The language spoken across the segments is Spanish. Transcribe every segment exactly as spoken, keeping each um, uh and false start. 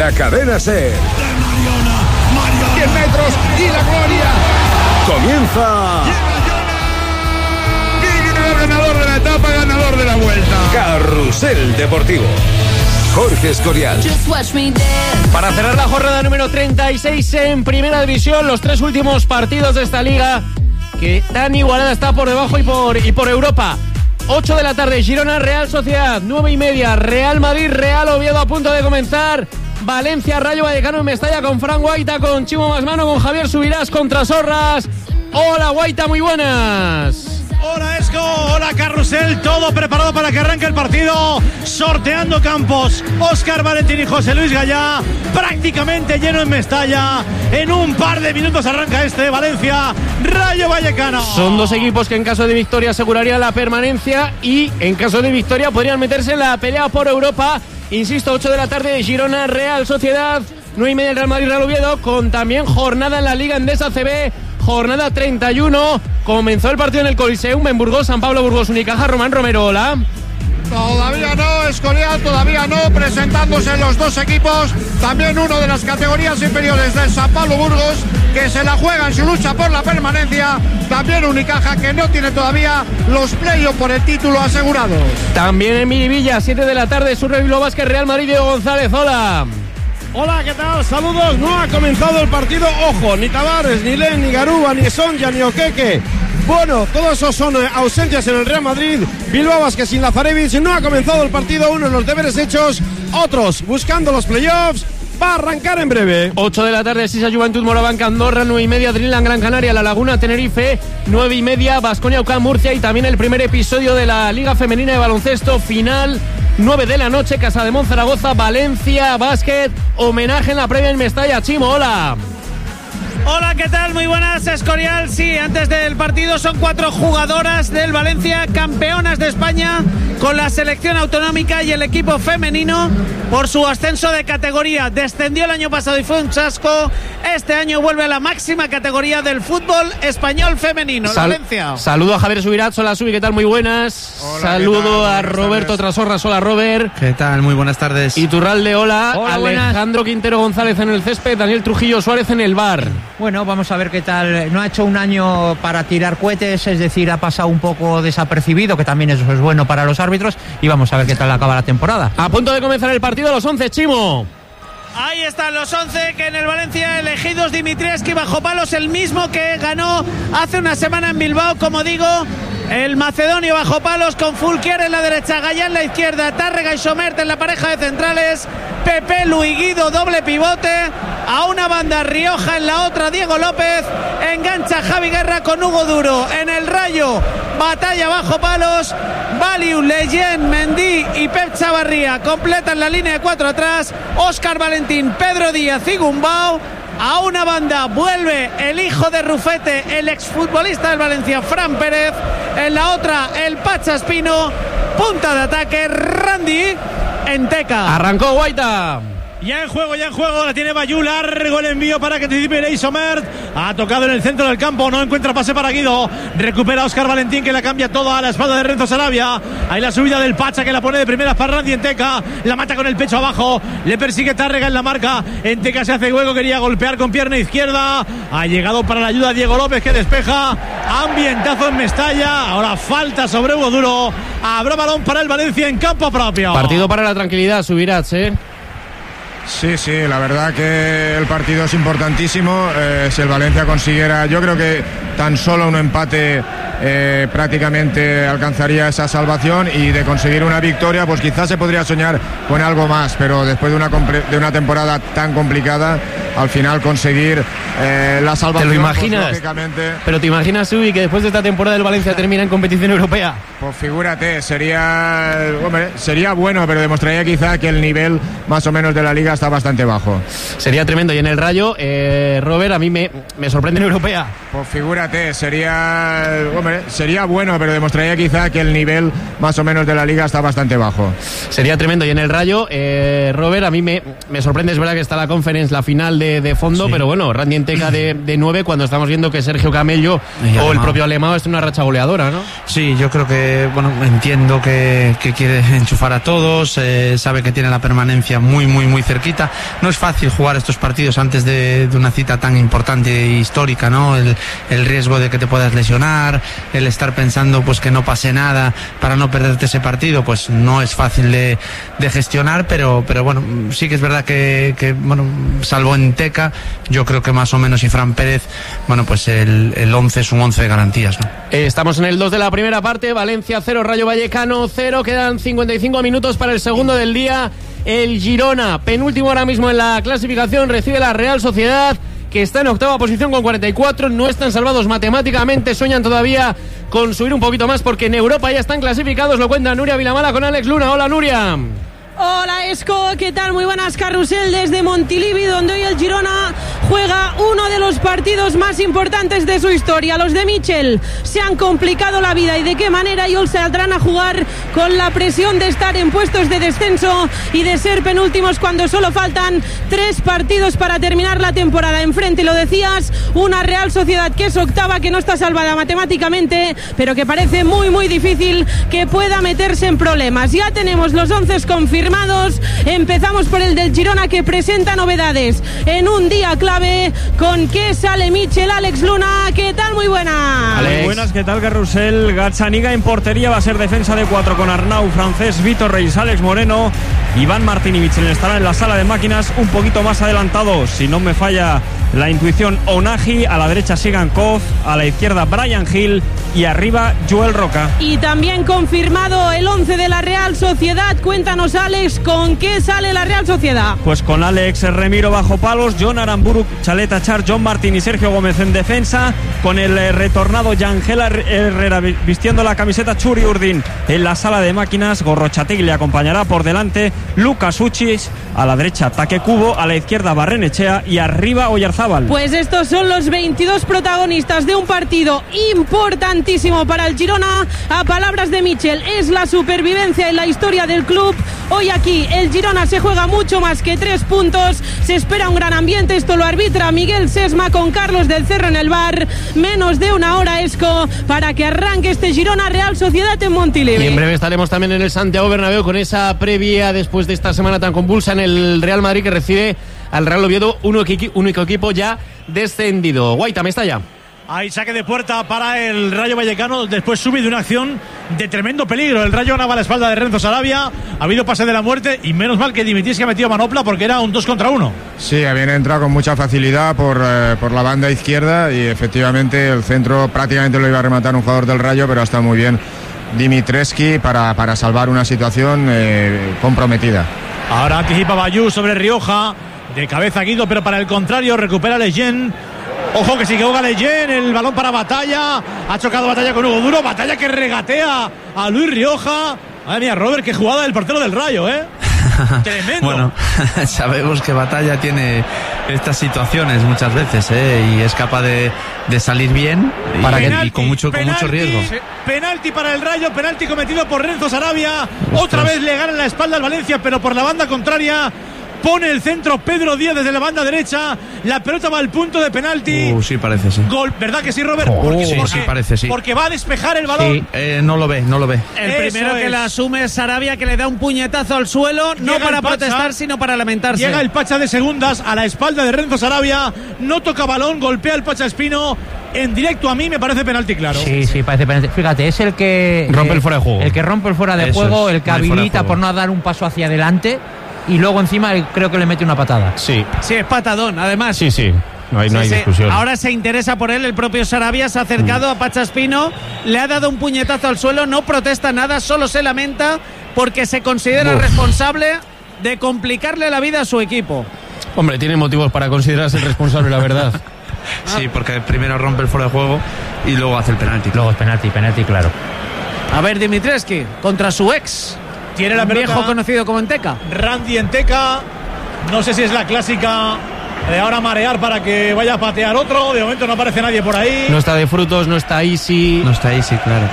la Cadena SER. diez metros y la gloria. Comienza. Ganador de la etapa, ganador de la vuelta. Carrusel Deportivo. Jorge Escorial. Para cerrar la jornada número treinta y seis en Primera División, los tres últimos partidos de esta liga, que tan igualada está por debajo y por, y por Europa. ocho de la tarde, Girona, Real Sociedad. nueve y media, Real Madrid, Real Oviedo a punto de comenzar. Valencia, Rayo Vallecano en Mestalla con Fran Guaita, con Chimo Masmano, con Javier Subirás contra Sorras. Hola Guaita, muy buenas. Hola Esco, hola Carrusel, todo preparado para que arranque el partido, sorteando campos, Óscar Valentín y José Luis Gallá, prácticamente lleno en Mestalla. En un par de minutos arranca este Valencia, Rayo Vallecano. Son dos equipos que en caso de victoria asegurarían la permanencia y en caso de victoria podrían meterse en la pelea por Europa. Insisto, ocho de la tarde, Girona, Real Sociedad, nueve y media el Real Madrid, Real Oviedo, con también jornada en la Liga Endesa C B. Jornada treinta y uno, comenzó el partido en el Coliseum en Burgos, San Pablo, Burgos, Unicaja. Román Romero, hola. Todavía no, Escorial, todavía no, presentándose los dos equipos, también uno de las categorías inferiores del San Pablo Burgos, que se la juega en su lucha por la permanencia, también Unicaja, que no tiene todavía los playoffs por el título asegurados. También en Miribilla, siete de la tarde, Surre Bilbao Basket, Real Madrid, Diego González, hola. Hola, ¿qué tal? Saludos. No ha comenzado el partido. Ojo, ni Tavares, ni Len, ni Garúa, ni Sonja, ni Oqueque. Bueno, todos esos son ausencias en el Real Madrid. Bilbao Basket sin Lazarevic. No ha comenzado el partido. Unos los deberes hechos, otros buscando los playoffs. Va a arrancar en breve. ocho de la tarde, Sisa Juventud, Morabanca, Andorra, nueve y media, Dreamland, Gran Canaria, La Laguna, Tenerife, nueve y media, Baskonia, Ucán, Murcia, y también el primer episodio de la Liga Femenina de Baloncesto, final, nueve de la noche, Casademont, Zaragoza, Valencia, Básquet, homenaje en la previa en Mestalla. Chimo, hola. Hola, ¿qué tal? Muy buenas, Escorial. Sí, antes del partido son cuatro jugadoras del Valencia, campeonas de España con la selección autonómica y el equipo femenino por su ascenso de categoría. Descendió el año pasado y fue un chasco. Este año vuelve a la máxima categoría del fútbol español femenino. Sal- Valencia. Saludo a Javier Subirats, hola Subi, ¿qué tal? Muy buenas. Hola, saludo ¿qué tal? a Roberto tardes. Trasorras, hola Robert. ¿Qué tal? Muy buenas tardes. Iturralde, hola. Hola, Alejandro Quintero González en el césped, Daniel Trujillo Suárez en el bar. Bueno, vamos a ver qué tal. No ha hecho un año para tirar cohetes, es decir, ha pasado un poco desapercibido, que también eso es bueno para los árbitros, y vamos a ver qué tal acaba la temporada. A punto de comenzar el partido, a los once, Chimo. Ahí están los once que en el Valencia elegidos. Dimitrievski bajo palos, el mismo que ganó hace una semana en Bilbao, como digo. El macedonio bajo palos con Fulquier en la derecha, Gallá en la izquierda, Tárrega y Somert en la pareja de centrales, Pepe, Luis Guido, doble pivote, a una banda Rioja, en la otra Diego López, engancha Javi Guerra con Hugo Duro. En el Rayo, batalla bajo palos, Valiu, Leyen, Mendy y Pep Chavarría completan la línea de cuatro atrás, Óscar Valentín, Pedro Díaz y Gumbau. A una banda vuelve el hijo de Rufete, el exfutbolista del Valencia, Fran Pérez. En la otra, el Pacha Espino. Punta de ataque, Randy Enteca. Arrancó Guaita. Ya en juego, ya en juego, la tiene Bayú, largo el envío para que anticipe Ney Somert. Ha tocado en el centro del campo, no encuentra pase para Guido. Recupera a Óscar Valentín, que la cambia toda a la espalda de Renzo Sarabia. Ahí la subida del Pacha, que la pone de primeras para Randy Enteca. La mata con el pecho abajo, le persigue Tárrega en la marca. Enteca se hace hueco, quería golpear con pierna izquierda. Ha llegado para la ayuda Diego López, que despeja. Ambientazo en Mestalla. Ahora falta sobre Hugo Duro. Habrá balón para el Valencia en campo propio. Partido para la tranquilidad, Subirats, ¿eh? Sí, sí, la verdad que el partido es importantísimo. Eh, si el Valencia consiguiera, yo creo que tan solo un empate eh, prácticamente alcanzaría esa salvación, y de conseguir una victoria pues quizás se podría soñar con algo más, pero después de una, de una temporada tan complicada, al final conseguir eh, la salvación. ¿Te lo imaginas? Pues, lógicamente, Pero te imaginas, Subi, que después de esta temporada el Valencia termina en competición europea. pues figúrate, sería, hombre, sería bueno, pero demostraría quizá que el nivel más o menos de la liga está bastante bajo. Sería tremendo. Y en el Rayo, eh, Robert, a mí me, me sorprende en europea. Pues figúrate, sería, hombre, sería bueno, pero demostraría quizá que el nivel más o menos de la liga está bastante bajo. Sería tremendo. Y en el Rayo, eh, Robert, a mí me, me sorprende, es verdad que está la Conference, la final de, de fondo, sí. Pero bueno, Randy Enteca de, de nueve, cuando estamos viendo que Sergio Camello y o el propio Alemão es una racha goleadora, ¿no? Sí, yo creo que, bueno, entiendo que, que quiere enchufar a todos, eh, sabe que tiene la permanencia muy, muy, muy cerquita. cerquita. No es fácil jugar estos partidos antes de, de una cita tan importante e histórica, ¿no? El, el riesgo de que te puedas lesionar, el estar pensando pues que no pase nada para no perderte ese partido, pues no es fácil de, de gestionar, pero, pero bueno, sí que es verdad que, que bueno, salvo en Teca, yo creo que más o menos y Fran Pérez, bueno, pues el, el once es un once de garantías, ¿no? Estamos en el dos de la primera parte, Valencia cero, Rayo Vallecano cero, quedan cincuenta y cinco minutos para el segundo del día. El Girona, penúltimo ahora mismo en la clasificación, recibe la Real Sociedad, que está en octava posición con cuarenta y cuatro, no están salvados matemáticamente, sueñan todavía con subir un poquito más porque en Europa ya están clasificados, lo cuenta Nuria Vilamala con Alex Luna. Hola, Nuria. Hola, Esco, ¿qué tal? Muy buenas, Carrusel, desde Montilivi, donde hoy el Girona juega uno de los partidos más importantes de su historia. Los de Michel se han complicado la vida, y de qué manera, y hoy saldrán a jugar con la presión de estar en puestos de descenso y de ser penúltimos cuando solo faltan tres partidos para terminar la temporada. Enfrente, lo decías, una Real Sociedad que es octava, que no está salvada matemáticamente, pero que parece muy muy difícil que pueda meterse en problemas. Ya tenemos los once confirmados. Empezamos por el del Girona, que presenta novedades en un día clave. ¿Con qué sale Michel? Alex Luna, ¿qué tal? Muy buenas. Muy buenas, ¿qué tal, Carrusel? Gazzaniga en portería, va a ser defensa de cuatro con Arnau, Francés, Vitor Reis, Alex Moreno, Iván Martín y Michel estarán en la sala de máquinas un poquito más adelantados, si no me falla la intuición, Onagi, a la derecha Sigan Kof, a la izquierda Brian Hill y arriba Joel Roca. Y también confirmado el once de la Real Sociedad. Cuéntanos, Alex, ¿con qué sale la Real Sociedad? Pues con Alex Remiro bajo palos, John Aramburu, Chaleta Char, John Martín y Sergio Gómez en defensa, con el eh, retornado Yangela Herrera vistiendo la camiseta, Churi Urdin en la sala de máquinas, Gorrochategui le acompañará por delante, Lucas Uchis, a la derecha Take Kubo, a la izquierda Barrenechea y arriba Oyarzábal. Pues estos son los veintidós protagonistas de un partido importantísimo para el Girona. A palabras de Michel, es la supervivencia en la historia del club. Hoy aquí el Girona se juega mucho más que tres puntos, se espera un gran ambiente, esto lo arbitra Miguel Sesma con Carlos del Cerro en el bar. Menos de una hora, Esco, para que arranque este Girona Real Sociedad en Montilivi. Y en breve estaremos también en el Santiago Bernabéu con esa previa después de esta semana tan convulsa en el Real Madrid, que recibe al Real Oviedo, único equipo ya descendido. Guaita, me está ya. Hay saque de puerta para el Rayo Vallecano, después sube de una acción de tremendo peligro. El Rayo ganaba la espalda de Renzo Sarabia, ha habido pase de la muerte y menos mal que Dimitris que ha metido manopla porque era un dos contra uno. Sí, habían entrado con mucha facilidad por, eh, por la banda izquierda y efectivamente el centro prácticamente lo iba a rematar un jugador del Rayo, pero ha estado muy bien Dimitreski para, para salvar una situación eh, comprometida. Ahora anticipa Bayú sobre Rioja, de cabeza Guido, pero para el contrario recupera Leyen. Ojo que se equivoca Leyen, el balón para Batalla, ha chocado Batalla con Hugo Duro, Batalla que regatea a Luis Rioja. Madre mía, Robert, qué jugada del portero del Rayo, ¿eh? Tremendo. Bueno, sabemos que Batalla tiene estas situaciones muchas veces, ¿eh? Y es capaz de, de salir bien y, para y, penalti, y con mucho, penalti, con mucho riesgo. Penalti para el Rayo, penalti cometido por Renzo Sarabia. Ostras. Otra vez le gana la espalda al Valencia, pero por la banda contraria. Pone el centro Pedro Díaz desde la banda derecha. La pelota va al punto de penalti. Uh, sí, parece, sí. Gol, ¿verdad que sí, Robert? Oh, porque, sí, porque, sí, parece, sí. Porque va a despejar el balón. Sí, eh, no lo ve, no lo ve. El Eso primero que es. la asume es Sarabia, que le da un puñetazo al suelo, no Llega para el Pacha, protestar, sino para lamentarse. Llega el Pacha de segundas a la espalda de Renzo Sarabia. No toca balón, golpea el Pacha Espino. En directo a mí me parece penalti claro. Sí, sí, parece penalti. Fíjate, es el que rompe eh, el fuera de juego. El que rompe el fuera de Eso juego, es, el que no hay fuera de habilita juego. por no dar un paso hacia adelante. Y luego encima creo que le mete una patada. Sí. Sí, es patadón, además. Sí, sí. No hay, no Sí, hay sí. discusión. Ahora se interesa por él, el propio Sarabia se ha acercado a Pachaspino, le ha dado un puñetazo al suelo, no protesta nada, solo se lamenta porque se considera Uf. responsable de complicarle la vida a su equipo. Hombre, tiene motivos para considerarse el responsable, la verdad. Sí, porque primero rompe el fuera de juego y luego hace el penalti. Luego es penalti, penalti, claro. A ver, Dimitreski, contra su ex. Tiene la un pelota. viejo conocido como Enteca. Randy Enteca. No sé si es la clásica de ahora marear para que vaya a patear otro. De momento no aparece nadie por ahí. No está de frutos, no está Easy. No está Easy, claro.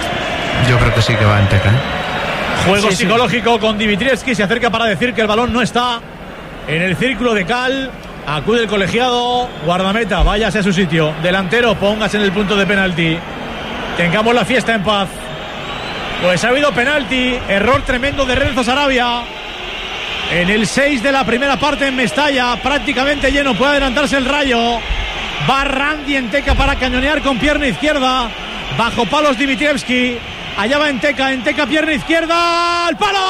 Yo creo que sí que va en Teca, ¿eh? Juego Sí, sí. psicológico con Dimitrescu. Se acerca para decir que el balón no está en el círculo de cal. Acude el colegiado. Guardameta, váyase a su sitio. Delantero, póngase en el punto de penalti. Tengamos la fiesta en paz. Pues ha habido penalti. Error tremendo de Renzo Sarabia. En el seis de la primera parte en Mestalla, prácticamente lleno, puede adelantarse el Rayo. Va Randy Enteca para cañonear con pierna izquierda. Bajo palos Dimitrievski. Allá va Enteca, Enteca pierna izquierda. ¡Al palo!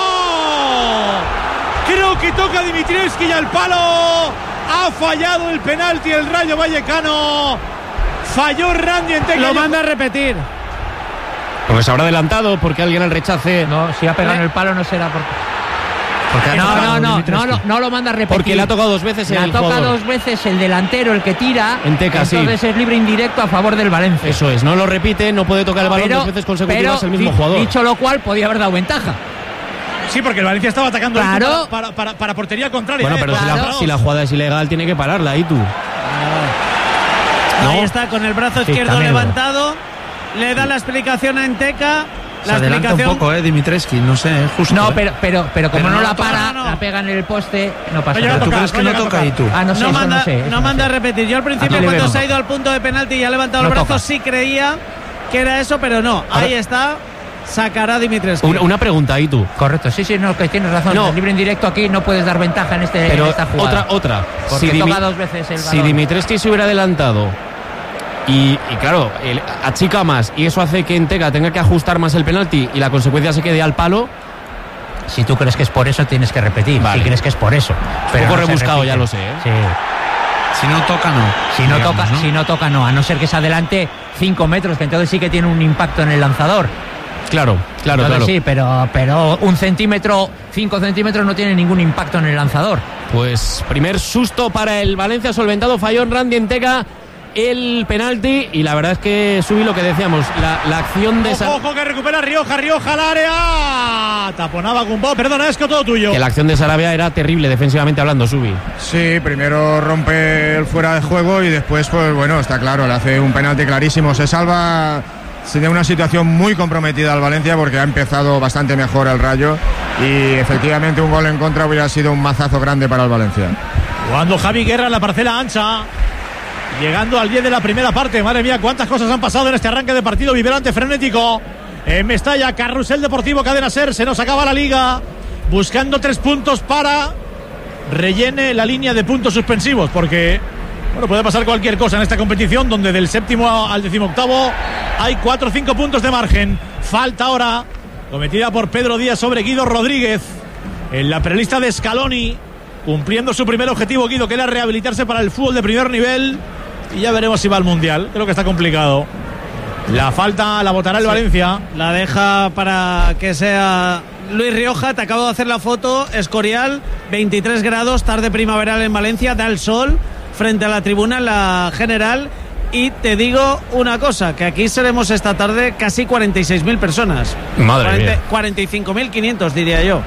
Creo que toca Dimitrievski y al palo. Ha fallado el penalti el Rayo Vallecano. Falló Randy Enteca. Lo manda a repetir. Pues se habrá adelantado porque alguien al rechace. No, si ha pegado en el palo no será por... Porque no, no, no, no, no, no lo manda a repetir. Porque le ha tocado dos veces le el ha tocado jugador. dos veces el delantero, el que tira. Enteca, sí. Entonces es libre indirecto a favor del Valencia. Eso es, no lo repite, no puede tocar el balón pero, dos veces consecutivas pero, el mismo di, jugador. Dicho lo cual, podía haber dado ventaja. Sí, porque el Valencia estaba atacando claro. para, para, para, para portería contraria. Bueno, ¿eh? pero claro. si, la, si la jugada es ilegal, tiene que pararla ahí tú. Ah. Ahí está, con el brazo sí, izquierdo también. levantado. Le da la explicación a Enteca. Se La adelanta explicación... un poco, eh, Dimitrievski, no sé, eh, justo. No, eh. pero, pero, pero como Pero no, no la toca, para, no, no. la pega en el poste, no pasa No llega nada. a ¿Tú tocar, crees que no no llega a toca tocar. ahí tú? Ah, no sé, No eso manda, no sé. eso no manda a repetir. Yo al principio, Aquí le cuando vemos. se ha ido al punto de penalti y ha levantado No el brazo, toca. sí creía que era eso, pero no. Ahí está. Sacará Dimitrievski. Una, una pregunta ahí tú. Correcto, sí, sí, no, que tienes razón. No. El libre indirecto aquí no puedes dar ventaja en, este, Pero en esta jugada. otra, otra. Porque si toca Dimi- dos veces el Si balón. Dimitrievski se hubiera adelantado y, y claro, el, achica más y eso hace que Enteca tenga que ajustar más el penalti y la consecuencia se quede al palo. Si tú crees que es por eso, tienes que repetir. Vale. Si crees que es por eso. Pero poco no se rebuscado, repite. ya lo sé, ¿eh? Sí. Si no toca, no. Si no, digamos, toca, ¿no? si no toca, no. A no ser que se adelante cinco metros, que entonces sí que tiene un impacto en el lanzador. Claro, claro, entonces claro. sí, pero, pero un centímetro, cinco centímetros no tiene ningún impacto en el lanzador. Pues primer susto para el Valencia solventado, falló en Randy Enteca el penalti y la verdad es que subí lo que decíamos, la, la acción de Ojo, ojo, que recupera Rioja, Rioja al área. Taponaba Gumbau, perdona, es que todo tuyo. que la acción de Sarabia era terrible defensivamente hablando, Subi. Sí, primero rompe el fuera de juego y después, pues bueno, está claro, le hace un penalti clarísimo. Se salva de una situación muy comprometida al Valencia porque ha empezado bastante mejor el Rayo y efectivamente un gol en contra hubiera sido un mazazo grande para el Valencia. Jugando Javi Guerra en la parcela ancha. Llegando al diez de la primera parte. Madre mía, cuántas cosas han pasado en este arranque de partido vibrante, frenético. En Mestalla, Carrusel Deportivo, Cadena Ser. Se nos acaba la liga. Buscando tres puntos para rellene la línea de puntos suspensivos. Porque, bueno, puede pasar cualquier cosa en esta competición donde del séptimo al decimoctavo hay cuatro o cinco puntos de margen. Falta ahora cometida por Pedro Díaz sobre Guido Rodríguez. En la prelista de Scaloni. Cumpliendo su primer objetivo, Guido, que era rehabilitarse para el fútbol de primer nivel. Y ya veremos si va al Mundial. Creo que está complicado. La falta la votará el sí. Valencia. La deja para que sea Luis Rioja. Te acabo de hacer la foto. Escorial, veintitrés grados, tarde primaveral en Valencia. Da el sol frente a la tribuna en la general. Y te digo una cosa, que aquí seremos esta tarde casi cuarenta y seis mil personas. Madre cuarenta, mía. cuarenta y cinco mil quinientos, diría yo.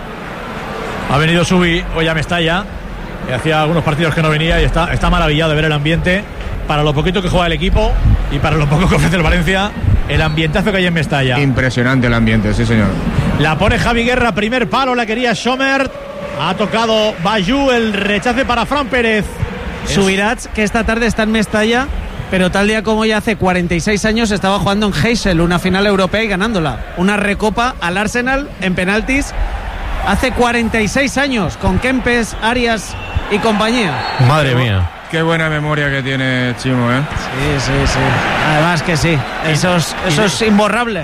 Ha venido Subi hoy a Mestalla. Que hacía algunos partidos que no venía y está, está maravillado de ver el ambiente. Para lo poquito que juega el equipo y para lo poco que ofrece el Valencia, el ambientazo que hay en Mestalla. Impresionante el ambiente, sí señor. La pone Javi Guerra, primer palo, la quería Schomer. Ha tocado Bayú, el rechace para Fran Pérez. Subirats, que esta tarde está en Mestalla, pero tal día como ya hace cuarenta y seis años estaba jugando en Heysel, una final europea y ganándola. Una recopa al Arsenal en penaltis. Hace cuarenta y seis años, con Kempes, Arias y compañía. Madre mía. Qué buena memoria que tiene Chimo, ¿eh? Sí, sí, sí. Además que sí. Eso es, eso es imborrable.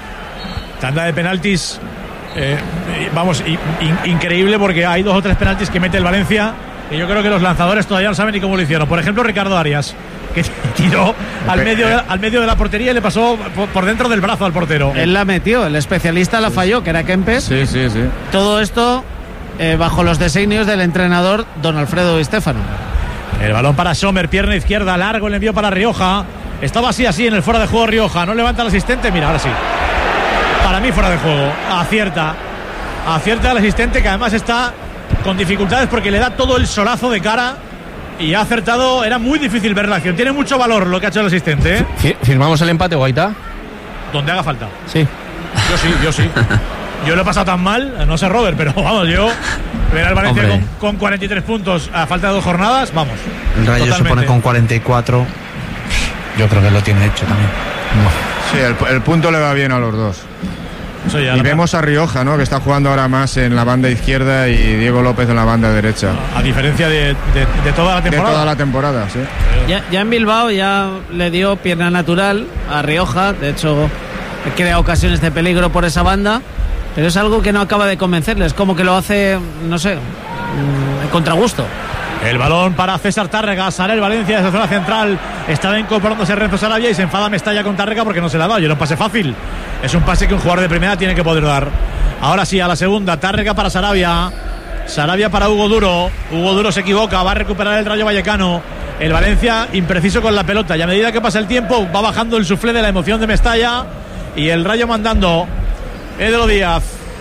Tanda de penaltis. Eh, vamos, in, in, increíble porque hay dos o tres penaltis que mete el Valencia y yo creo que los lanzadores todavía no saben ni cómo lo hicieron. Por ejemplo, Ricardo Arias, que tiró al medio, al medio de la portería y le pasó por, por dentro del brazo al portero. Él la metió, el especialista la falló, que era Kempes. Sí, sí, sí. Todo esto eh, bajo los designios del entrenador don Alfredo Di Stéfano. El balón para Sommer, pierna izquierda, largo el envío para Rioja. Estaba así, así en el fuera de juego Rioja. No levanta el asistente, mira, ahora sí. Para mí fuera de juego. Acierta. Acierta al asistente, que además está con dificultades porque le da todo el solazo de cara. Y ha acertado, era muy difícil ver la acción. Tiene mucho valor lo que ha hecho el asistente, ¿eh? ¿Firmamos el empate, Guaita? Donde haga falta. Sí. Yo sí, yo sí. Yo lo he pasado tan mal, no sé Robert, pero vamos, yo ver al Valencia con, con cuarenta y tres puntos a falta de dos jornadas, vamos. El Rayo totalmente. Se pone con cuarenta y cuatro. Yo creo que lo tiene hecho también. Sí, el, el punto le va bien a los dos. Eso ya y la- vemos a Rioja, ¿no? Que está jugando ahora más en la banda izquierda y Diego López en la banda derecha. A diferea de, de, de toda la De temporada. toda la temporada, sí. Ya, ya en Bilbao ya le dio pierna natural a Rioja, de hecho crea ocasiones de peligro por esa banda, pero es algo que no acaba de convencerles, como que lo hace, no sé, mm, contra gusto. El balón para César Tárrega, sale el Valencia desde zona central, estaba incorporándose Renzo Sarabia y se enfada Mestalla con Tárrega porque no se le ha dado, y era un pase fácil, es un pase que un jugador de primera tiene que poder dar. Ahora sí, a la segunda, Tárrega para Sarabia, Sarabia para Hugo Duro, Hugo Duro se equivoca, va a recuperar el Rayo Vallecano, el Valencia impreciso con la pelota, y a medida que pasa el tiempo va bajando el suflé de la emoción de Mestalla y el Rayo mandando. Pedro Díaz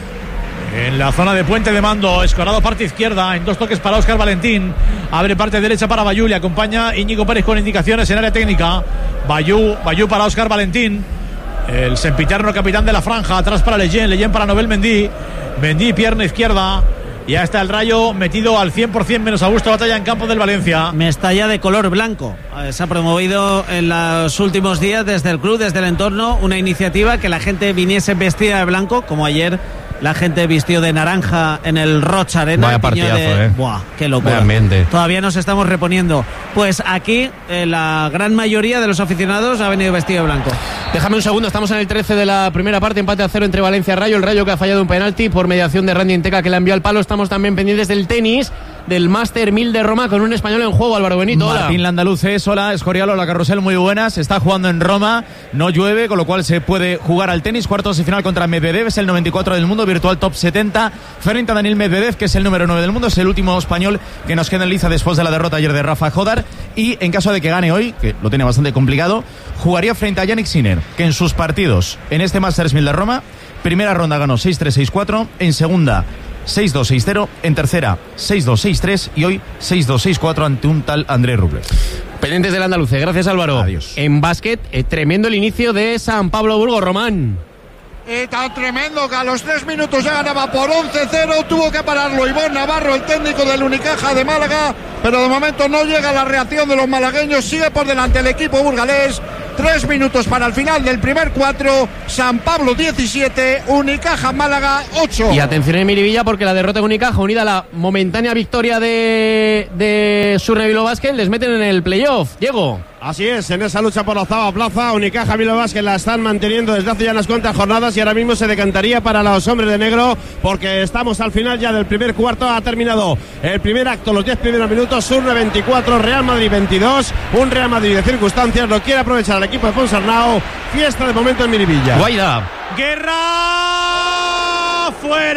en la zona de puente de mando, escorado parte izquierda, en dos toques para Óscar Valentín, abre parte derecha para Bayú, le acompaña Íñigo Pérez con indicaciones en área técnica. Bayú, Bayú para Óscar Valentín, el sempiterno capitán de la franja, atrás para Leyen, Leyen para Nobel Mendy, Mendy pierna izquierda. Ya está el Rayo metido al cien por ciento menos Augusto Batalla en campo del Valencia. Mestalla de color blanco. Eh, Se ha promovido en los últimos días desde el club, desde el entorno, una iniciativa que la gente viniese vestida de blanco, como ayer la gente vistió de naranja en el Rocha Arena. Vaya el tiño partidazo, de... eh. Buah, qué locura. Realmente. Todavía nos estamos reponiendo. Pues aquí eh, la gran mayoría de los aficionados ha venido vestido de blanco. Déjame un segundo, estamos en el trece de la primera parte, empate a cero entre Valencia y Rayo, el Rayo que ha fallado un penalti por mediación de Randy Enteca que la envió al palo. Estamos también pendientes del tenis, del Master mil de Roma con un español en juego, Álvaro Benito. Hola. Martín Landaluces, hola, Escorial, hola Carrusel, muy buenas. Está jugando en Roma, no llueve, con lo cual se puede jugar al tenis. Cuartos de final contra Medvedev, es el noventa y cuatro del mundo, virtual top setenta. Frente a Daniel Medvedev, que es el número nueve del mundo, es el último español que nos queda en liza después de la derrota ayer de Rafa Jodar. Y en caso de que gane hoy, que lo tiene bastante complicado, jugaría frente a Yannick Sinner, que en sus partidos en este Masters mil de Roma, primera ronda ganó seis tres seis cuatro, en segunda seis dos seis cero, en tercera seis dos seis tres y hoy seis dos seis cuatro ante un tal André Rublev. Pendientes del Andaluce, gracias Álvaro. Adiós. En básquet, eh, tremendo el inicio de San Pablo Burgos, Román. Y tan tremendo que a los tres minutos ya ganaba por once cero, tuvo que pararlo Iván Navarro, el técnico del Unicaja de Málaga, pero de momento no llega la reacción de los malagueños, sigue por delante el equipo burgalés. Tres minutos para el final del primer cuatro, San Pablo diecisiete, Unicaja Málaga ocho. Y atención en Miribilla porque la derrota de Unicaja unida a la momentánea victoria de, de Surne Bilbao Basket les meten en el playoff. Diego. Así es, en esa lucha por la octava plaza, Unicaja Bilbao Basket la están manteniendo desde hace ya unas cuantas jornadas y ahora mismo se decantaría para los hombres de negro porque estamos al final ya del primer cuarto. Ha terminado el primer acto, los diez primeros minutos. Surne veinticuatro, Real Madrid veintidós. Un Real Madrid de circunstancias, lo quiere aprovechar el equipo de Ponsarnau. Fiesta de momento en Miribilla. Guaida. Guerra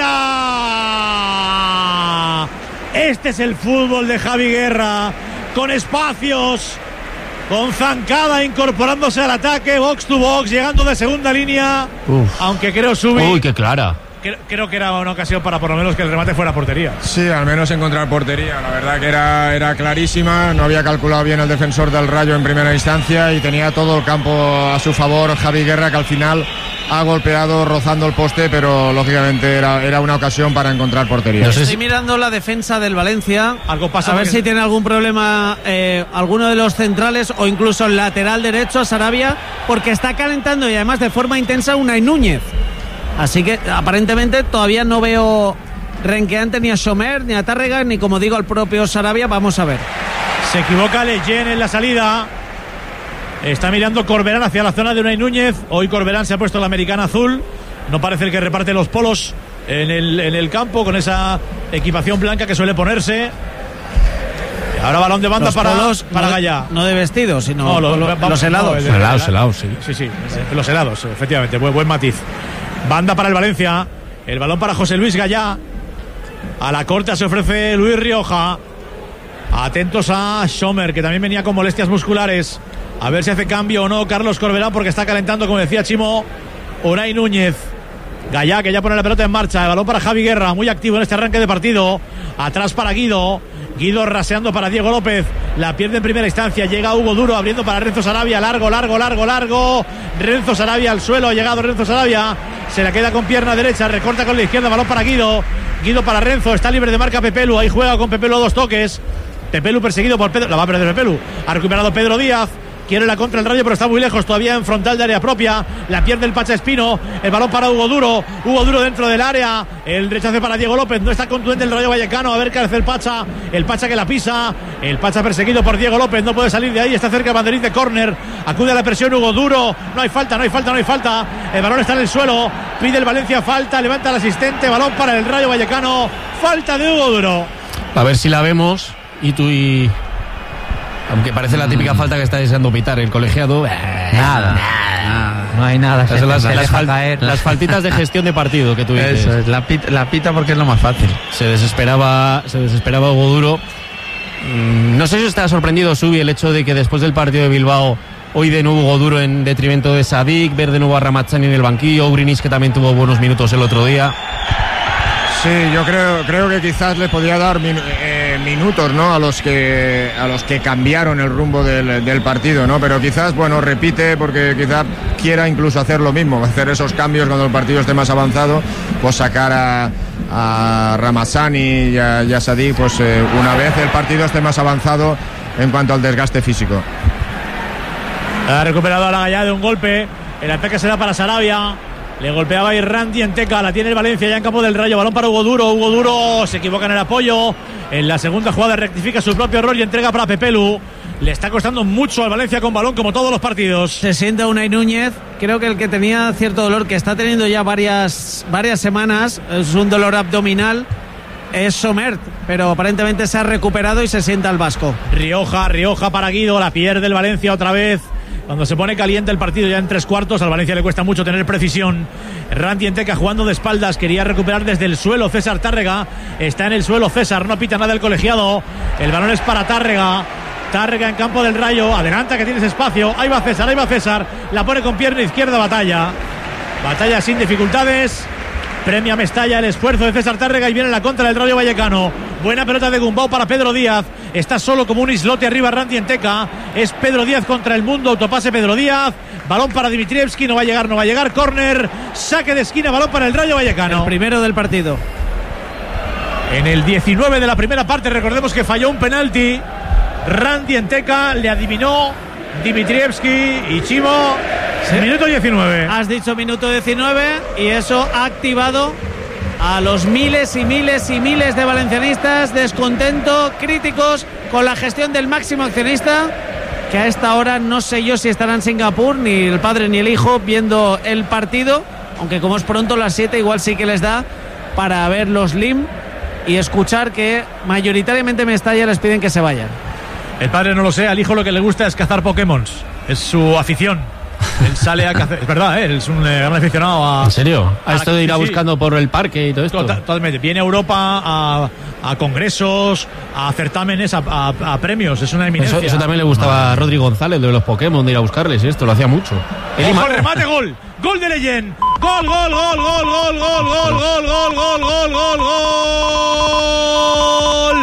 fuera. Este es el fútbol de Javi Guerra, con espacios, con zancada incorporándose al ataque, box to box, llegando de segunda línea. Uf. Aunque creo subir. Uy, qué clara. Creo, creo que era una ocasión para por lo menos que el remate fuera a portería. Sí, al menos encontrar portería. La verdad que era, era clarísima. No había calculado bien el defensor del Rayo en primera instancia y tenía todo el campo a su favor Javi Guerra, que al final ha golpeado rozando el poste, pero lógicamente era, era una ocasión para encontrar portería. No sé si... Estoy mirando la defensa del Valencia. Algo pasa a ver porque... si tiene algún problema eh, alguno de los centrales o incluso el lateral derecho, Sarabia, porque está calentando y además de forma intensa Unai Núñez. Así que aparentemente todavía no veo renqueante ni a Sommer, ni a Tárrega, ni como digo al propio Sarabia. Vamos a ver. Se equivoca Leyen en la salida. Está mirando Corberán hacia la zona de Unai Núñez. Hoy Corberán se ha puesto la americana azul. No parece el que reparte los polos en el, en el campo con esa equipación blanca que suele ponerse. Ahora balón de banda los para, polos, para no, Gallá. No de vestido, sino no, los, los, vamos, los helados. No, el, helados, helados, sí. Sí, sí, los helados, efectivamente. Buen, buen matiz. Banda para el Valencia. El balón para José Luis Gallá. A la corta se ofrece Luis Rioja. Atentos a Sommer, que también venía con molestias musculares. A ver si hace cambio o no Carlos Corberán, porque está calentando, como decía Chimo, Unai Núñez. Gallá, que ya pone la pelota en marcha. El balón para Javi Guerra, muy activo en este arranque de partido. Atrás para Guido. Guido raseando para Diego López. La pierde en primera instancia. Llega Hugo Duro abriendo para Renzo Sarabia. Largo, largo, largo, largo. Renzo Sarabia al suelo. Ha llegado Renzo Sarabia. Se la queda con pierna derecha. Recorta con la izquierda. Balón para Guido. Guido para Renzo. Está libre de marca Pepelu. Ahí juega con Pepelu a dos toques. Pepelu perseguido por Pedro. La va a perder Pepelu. Ha recuperado Pedro Díaz. quiere la contra el Rayo, pero está muy lejos, todavía en frontal de área propia, la pierde el Pacha Espino, el balón para Hugo Duro, Hugo Duro dentro del área, el rechace para Diego López, no está contundente el Rayo Vallecano, a ver qué hace el Pacha, el Pacha que la pisa, el Pacha perseguido por Diego López, no puede salir de ahí, está cerca el banderín de córner, acude a la presión Hugo Duro, no hay falta, no hay falta, no hay falta, el balón está en el suelo, pide el Valencia falta, levanta al asistente, balón para el Rayo Vallecano, falta de Hugo Duro. A ver si la vemos y tú y... Aunque parece la típica falta que está deseando pitar el colegiado. Nada, nada. No hay nada. Las, las, las, fal- las faltitas de gestión de partido que tú dices. Eso es, la pita, la pita porque es lo más fácil. Se desesperaba, se desesperaba Hugo Duro. Mm, no sé si está sorprendido Subi el hecho de que después del partido de Bilbao hoy de nuevo Hugo Duro en detrimento de Sadik, ver de nuevo a Ramazzani en el banquillo, Urinis que también tuvo buenos minutos el otro día. Sí, yo creo creo que quizás le podría dar min, eh, minutos, ¿no? A los que a los que cambiaron el rumbo del, del partido, ¿no? Pero quizás, bueno, repite porque quizás quiera incluso hacer lo mismo, hacer esos cambios cuando el partido esté más avanzado, pues sacar a, a Ramazzani y a, y a Sadik, pues eh, una vez el partido esté más avanzado en cuanto al desgaste físico. Ha recuperado a la Gallá de un golpe, el ataque será para Sarabia. Le golpeaba y Randy en Teca, la tiene el Valencia ya en campo del Rayo, balón para Hugo Duro, Hugo Duro se equivoca en el apoyo, en la segunda jugada rectifica su propio error y entrega para Pepelu. Le está costando mucho al Valencia con balón como todos los partidos. Se sienta Unai Núñez, creo que el que tenía cierto dolor, que está teniendo ya varias, varias semanas, es un dolor abdominal, es Somert, pero aparentemente se ha recuperado y se sienta el vasco. Rioja, Rioja para Guido, la pierde el Valencia otra vez. Cuando se pone caliente el partido ya en tres cuartos, al Valencia le cuesta mucho tener precisión. Randy Enteca jugando de espaldas, quería recuperar desde el suelo César Tárrega. Está en el suelo César, no pita nada el colegiado. El balón es para Tárrega. Tárrega en campo del Rayo, adelanta que tienes espacio. Ahí va César, ahí va César. La pone con pierna izquierda Batalla. Batalla sin dificultades. Premia Mestalla el esfuerzo de César Tárrega y viene la contra del Rayo Vallecano. Buena pelota de Gumbau para Pedro Díaz. Está solo como un islote arriba Randy Enteca. Es Pedro Díaz contra el mundo. Autopase Pedro Díaz. Balón para Dimitrievski. No va a llegar, no va a llegar. Córner. Saque de esquina. Balón para el Rayo Vallecano. El primero del partido. En el diecinueve de la primera parte, recordemos que falló un penalti. Randy Enteca le adivinó Dimitrievski y Chimo. Sí. Minuto diecinueve. Has dicho minuto diecinueve y eso ha activado a los miles y miles y miles de valencianistas descontento, críticos con la gestión del máximo accionista, que a esta hora no sé yo si estará en Singapur, ni el padre ni el hijo viendo el partido, aunque como es pronto las siete igual sí que les da para ver los L I M y escuchar que mayoritariamente Mestalla les piden que se vayan. El padre no lo sé, al hijo lo que le gusta es cazar Pokémon, es su afición. Él sale a cazar, es verdad, ¿eh? Él es un eh, gran aficionado a... ¿En serio? A, a esto la, de ir a sí, buscando por el parque y todo esto. Totalmente, viene a Europa a, a congresos, a certámenes, a, a, a premios, es una eminencia. Eso, eso también le gustaba a Rodri González, de los Pokémon, de ir a buscarles, y esto lo hacía mucho. ¡Ojo, el remate, gol! ¡Gol de Leyen! ¡Gol, gol, gol, gol, gol, gol, gol, gol, gol, gol, gol, gol, gol!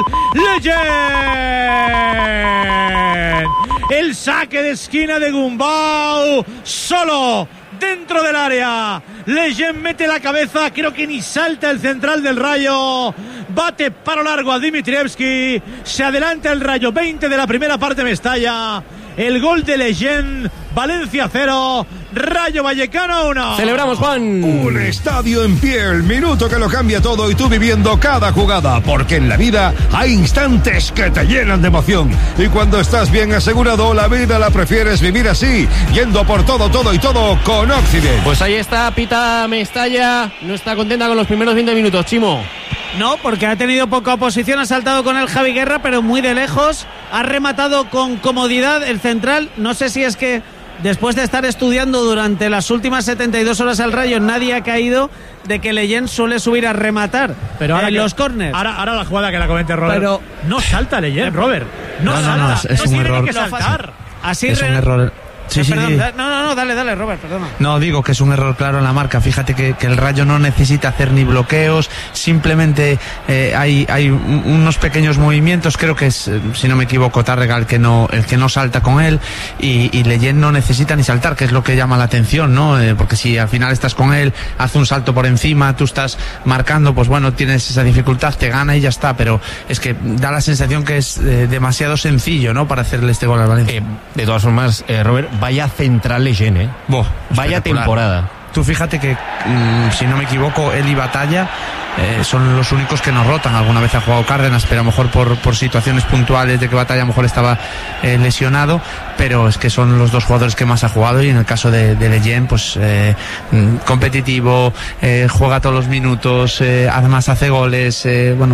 ¡Leyen! El saque de esquina de Gumbau, solo dentro del área. Leyen mete la cabeza, creo que ni salta el central del Rayo. Bate paro largo a Dimitrievski. Se adelanta el Rayo, veinte de la primera parte Mestalla. El gol de Leyen, Valencia cero, Rayo Vallecano uno. Celebramos, Juan. Un estadio en pie, el minuto que lo cambia todo y tú viviendo cada jugada, porque en la vida hay instantes que te llenan de emoción. Y cuando estás bien asegurado, la vida la prefieres vivir así, yendo por todo, todo y todo con Occident. Pues ahí está, pita Mestalla, no está contenta con los primeros veinte minutos, Chimo. No, porque ha tenido poca oposición, ha saltado con el Javi Guerra, pero muy de lejos, ha rematado con comodidad el central. No sé si es que después de estar estudiando durante las últimas setenta y dos horas al Rayo, nadie ha caído de que Leyen suele subir a rematar pero ahora en que, los córners. Ahora, ahora la jugada que la comente Robert. Pero no salta Leyen, Robert. No, no, salta. no, no, es, es no un error. Que saltar. Así es re- un error. Sí, eh, sí, perdón, sí. da, no, no, no, dale, dale, Robert, perdona. No, digo que es un error claro en la marca. Fíjate que, que el Rayo no necesita hacer ni bloqueos, simplemente eh, hay, hay un, unos pequeños movimientos. Creo que es, eh, si no me equivoco, Tárrega el que no, el que no salta con él, y, y Leyen no necesita ni saltar, que es lo que llama la atención, ¿no? Eh, porque si al final estás con él, hace un salto por encima, tú estás marcando, pues bueno, tienes esa dificultad, te gana y ya está. Pero es que da la sensación que es eh, demasiado sencillo, ¿no?, para hacerle este gol al Valencia. Eh, de todas formas, eh, Robert, vaya central Leyen, ¿eh? Boh, vaya temporada. Tú fíjate que, mmm, si no me equivoco, él y Batalla eh, son los únicos que nos rotan. Alguna vez ha jugado Cárdenas, pero a lo mejor por, por situaciones puntuales de que Batalla a lo mejor estaba eh, lesionado, pero es que son los dos jugadores que más ha jugado, y en el caso de, de Leyen, pues eh, competitivo, eh, juega todos los minutos, eh, además hace goles, eh, bueno,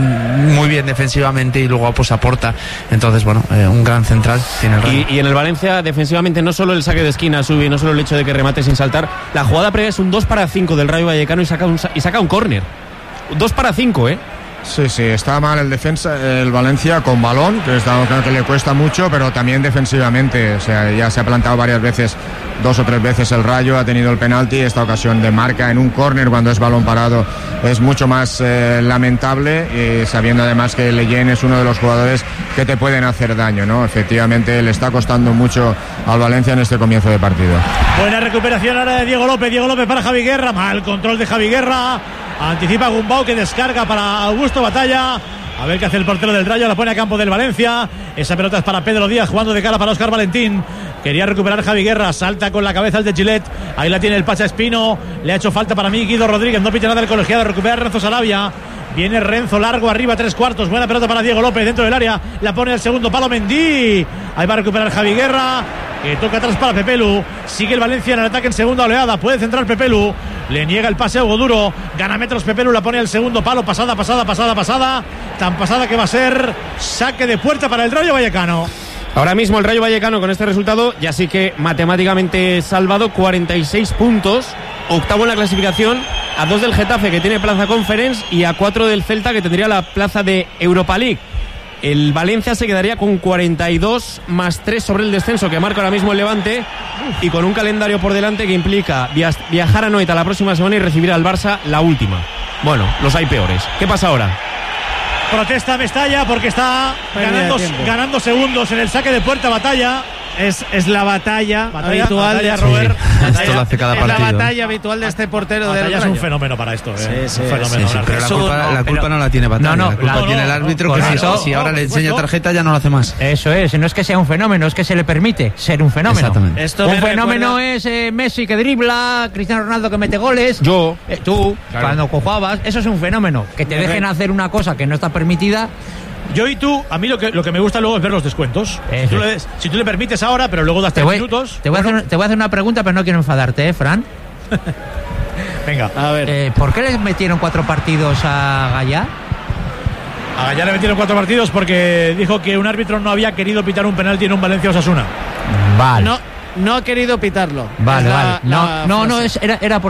muy bien defensivamente, y luego pues aporta. Entonces, bueno, eh, un gran central tiene el Rayo. Y, y en el Valencia, defensivamente, no solo el saque de esquina sube, no solo el hecho de que remate sin saltar, la jugada previa es un dos para cinco del Rayo Vallecano y saca un, y saca un córner. dos para cinco, ¿eh? Sí, sí, está mal el defensa, el Valencia con balón, que está, creo que le cuesta mucho, pero también defensivamente. O sea, ya se ha plantado varias veces, dos o tres veces el Rayo, ha tenido el penalti. Esta ocasión de marca en un córner cuando es balón parado es mucho más eh, lamentable, y sabiendo además que Leyen es uno de los jugadores que te pueden hacer daño, ¿no? Efectivamente le está costando mucho al Valencia en este comienzo de partido. Buena recuperación ahora de Diego López. Diego López para Javi Guerra. Mal control de Javi Guerra. Anticipa Gumbau, que descarga para Augusto Batalla. A ver qué hace el portero del Rayo. La pone a campo del Valencia. Esa pelota es para Pedro Díaz, jugando de cara para Óscar Valentín. Quería recuperar Javi Guerra. Salta con la cabeza el de Gillette. Ahí la tiene el Pacha Espino. Le ha hecho falta para mí Guido Rodríguez. No pita nada el colegiado. Recupera Renzo Sarabia. Viene Renzo largo arriba, tres cuartos. Buena pelota para Diego López dentro del área. La pone al segundo palo Mendy. Ahí va a recuperar Javi Guerra, que toca atrás para Pepelu. Sigue el Valencia en el ataque en segunda oleada. Puede centrar Pepelu. Le niega el pase a Hugo Duro. Gana metros Pepelu. La pone al segundo palo. Pasada, pasada, pasada, pasada. Tan pasada que va a ser saque de puerta para el Rayo Vallecano. Ahora mismo el Rayo Vallecano, con este resultado, ya sí que matemáticamente salvado, cuarenta y seis puntos. Octavo en la clasificación, a dos del Getafe, que tiene plaza Conference, y a cuatro del Celta, que tendría la plaza de Europa League. El Valencia se quedaría con cuarenta y dos más tres sobre el descenso que marca ahora mismo el Levante, y con un calendario por delante que implica viajar a Noeta la próxima semana y recibir al Barça la última. Bueno, los hay peores. ¿Qué pasa ahora? Protesta Mestalla porque está ganando, ganando segundos en el saque de puerta. Batalla. Es, es la batalla, batalla habitual batalla, de sí. Robert. Batalla, esto lo hace cada es partido. la batalla habitual de este portero del Batalla Rayo. es un fenómeno para esto, ¿eh? Sí, sí, un fenómeno. Sí, sí, pero la Eso culpa, no, la culpa pero, no la tiene Batalla, no, no, la culpa la, tiene no, el árbitro, no, que si, no, si no, ahora no, le enseña no. tarjeta ya no lo hace más. Eso es, no es que sea un fenómeno, es que se le permite ser un fenómeno. Exactamente. Esto Un me fenómeno recuerda... es eh, Messi que dribla, Cristiano Ronaldo que mete goles. Yo. Eh, tú, Claro. cuando jugabas, eso es un fenómeno. Que te dejen hacer una cosa que no está permitida. Yo y tú, a mí lo que, lo que me gusta luego es ver los descuentos. Si tú, le, si tú le permites ahora, pero luego das Te tres voy, minutos. te, voy bueno, a hacer, te voy a hacer una pregunta, pero no quiero enfadarte, ¿eh, Fran? Venga. A ver. Eh, ¿Por qué les metieron cuatro partidos a Gallá? A Gallá le metieron cuatro partidos porque dijo que un árbitro no había querido pitar un penalti en un Valencia Osasuna. Vale. No, no ha querido pitarlo. Vale, Es la- vale. No, la no, no, frase. es, era, era por